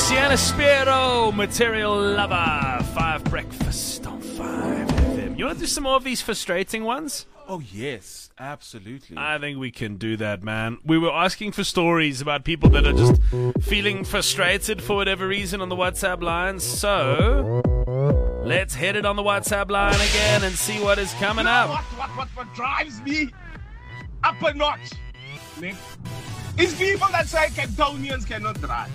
Sienna Spiro, Material Lover, 5 Breakfast on 5 FM. You want to do some more of these frustrating ones? Oh, yes, absolutely. I think we can do that, man. We were asking for stories about people that are just feeling frustrated for whatever reason on the WhatsApp line. So, let's hit it on the WhatsApp line again and see what is coming up. What drives me up a notch, Nick, is people that say Cantonians cannot drive.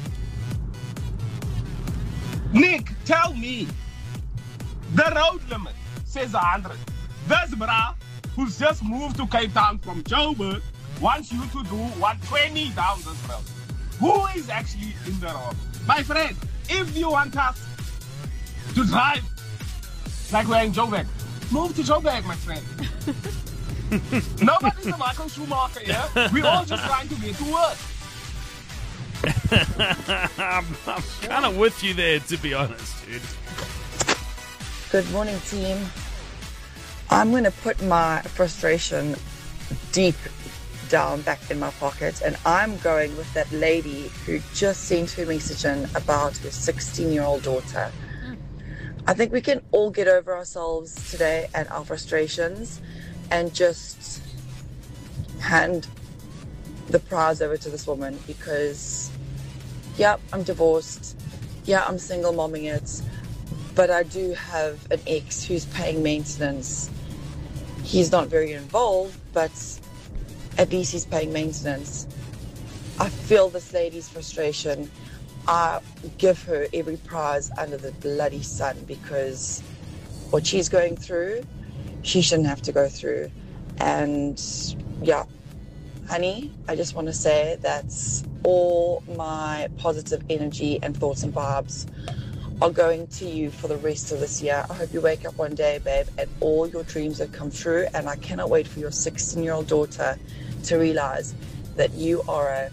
Nick, tell me, the road limit says 100. This brah, who's just moved to Cape Town from Joburg, wants you to do 120 down this road. Who is actually in the wrong? My friend, if you want us to drive like we're in Joburg, move to Joburg, my friend. Nobody's a Michael Schumacher here. We're all just trying to get to work. I'm kind of with you there, to be honest, dude. Good morning, team. I'm going to put my frustration deep down back in my pocket, and I'm going with that lady who just sent her message in about her 16-year-old daughter. I think we can all get over ourselves today and our frustrations and just hand the prize over to this woman because, yeah, I'm divorced. Yeah, I'm single momming it. But I do have an ex who's paying maintenance. He's not very involved, but at least he's paying maintenance. I feel this lady's frustration. I give her every prize under the bloody sun because what she's going through, she shouldn't have to go through. And yeah, honey, I just want to say that's all my positive energy and thoughts and vibes are going to you for the rest of this year. I hope you wake up one day, babe, and all your dreams have come true. And I cannot wait for your 16-year-old daughter to realize that you are a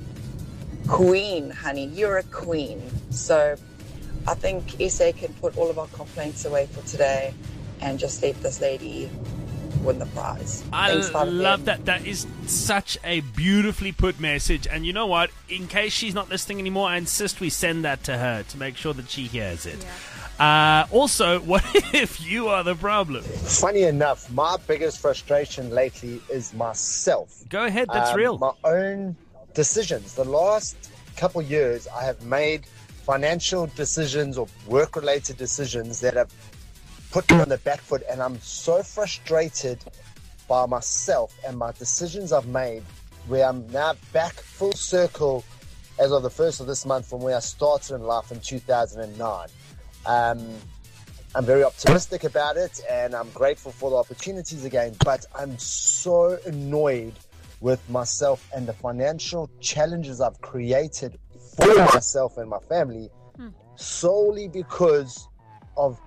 queen, honey. You're a queen. So I think SA can put all of our complaints away for today and just let this lady win the prize. I Thanks, love that. That is such a beautifully put message. And you know what? In case she's not listening anymore, I insist we send that to her to make sure that she hears it. Yeah. Also, what if you are the problem? Funny enough, my biggest frustration lately is myself. Go ahead, that's real. My own decisions. The last couple years, I have made financial decisions or work-related decisions that have put me on the back foot, and I'm so frustrated by myself and my decisions I've made where I'm now back full circle as of the first of this month from where I started in life in 2009. I'm very optimistic about it and I'm grateful for the opportunities again, but I'm so annoyed with myself and the financial challenges I've created for myself and my family solely because of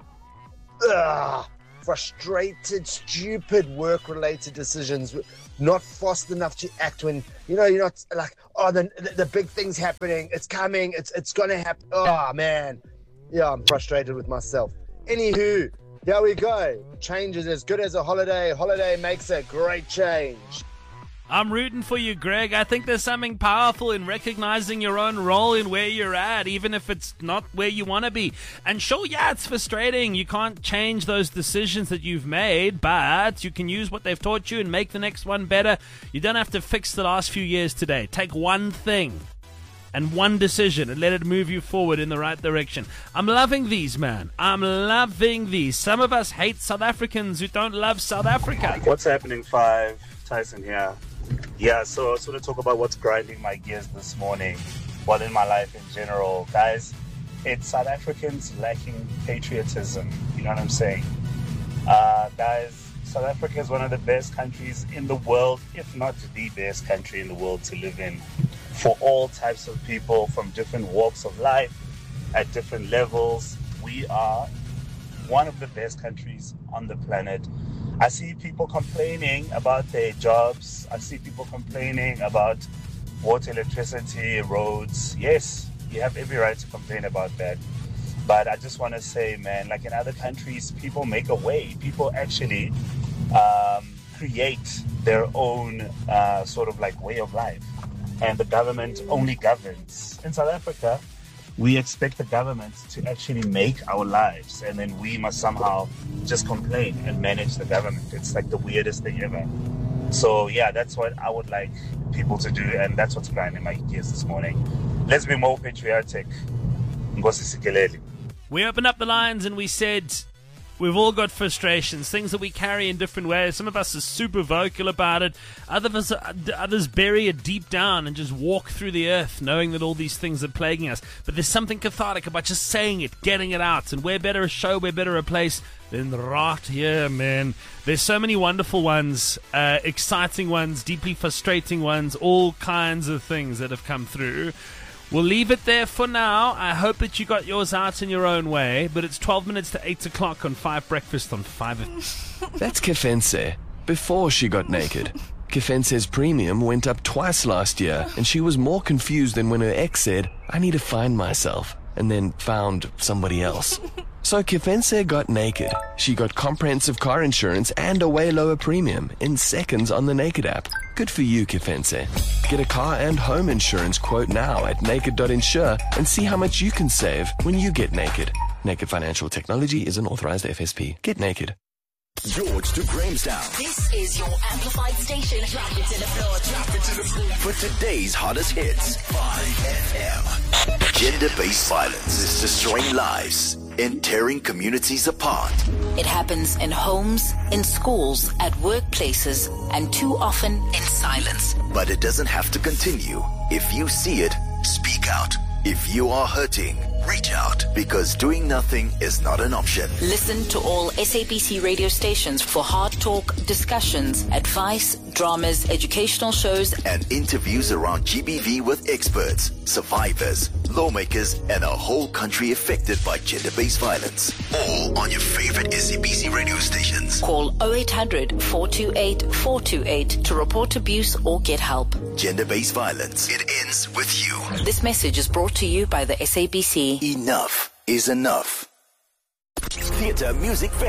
frustrated, stupid work-related decisions, not fast enough to act when, you're not like, the big thing's happening, it's coming, it's gonna happen. Oh, man. Yeah, I'm frustrated with myself. Anywho, here we go. Change is as good as a holiday. Holiday makes a great change. I'm rooting for you, Greg. I think there's something powerful in recognizing your own role in where you're at, even if it's not where you want to be. And sure, yeah, it's frustrating. You can't change those decisions that you've made, but you can use what they've taught you and make the next one better. You don't have to fix the last few years today. Take one thing and one decision and let it move you forward in the right direction. I'm loving these, man. I'm loving these. Some of us hate South Africans who don't love South Africa. What's happening, Five? Tyson here. Yeah, so I was going to talk about what's grinding my gears this morning, well, in my life in general. Guys, it's South Africans lacking patriotism. You know what I'm saying? Guys, South Africa is one of the best countries in the world, if not the best country in the world to live in, for all types of people from different walks of life, at different levels. We are one of the best countries on the planet. I see people complaining about their jobs. I see people complaining about water, electricity, roads. Yes, you have every right to complain about that. But I just want to say, man, like in other countries, people make a way. People actually create their own sort of like way of life. And the government only governs. In South Africa, we expect the government to actually make our lives, and then we must somehow just complain and manage the government. It's like the weirdest thing ever. So yeah, that's what I would like people to do, and that's what's grinding my gears this morning. Let's be more patriotic. Nkosi Sikeleli. We opened up the lines and we said we've all got frustrations, things that we carry in different ways. Some of us are super vocal about it. Others bury it deep down and just walk through the earth knowing that all these things are plaguing us. But there's something cathartic about just saying it, getting it out. And we're better a show, we're better a place than right here, man. There's so many wonderful ones, exciting ones, deeply frustrating ones, all kinds of things that have come through. We'll leave it there for now. I hope that you got yours out in your own way, but it's 12 minutes to 8 o'clock on 5 Breakfast on 5. That's Kefense, before she got naked. Kefense's premium went up twice last year, and she was more confused than when her ex said, I need to find myself, and then found somebody else. So Kefense got naked. She got comprehensive car insurance and a way lower premium in seconds on the Naked app. Good for you, Kefense. Get a car and home insurance quote now at naked.insure and see how much you can save when you get naked. Naked Financial Technology is an authorized FSP. Get naked. George to Grahamstown. This is your amplified station. Drop it to the floor, drop it to the floor. For today's hottest hits, 5FM. Gender-based violence is destroying lives and tearing communities apart. It happens in homes, in schools, at workplaces, and too often in silence. But it doesn't have to continue. If you see it, speak out. If you are hurting, reach out, because doing nothing is not an option. Listen to all SABC radio stations for hard talk, discussions, advice, dramas, educational shows, and interviews around GBV with experts, survivors, lawmakers, and a whole country affected by gender-based violence. All on your favorite SABC radio stations. Call 0800 428 428 to report abuse or get help. Gender-based violence. It ends with you. This message is brought to you by the SABC. Enough is enough. Theatre Music Festival.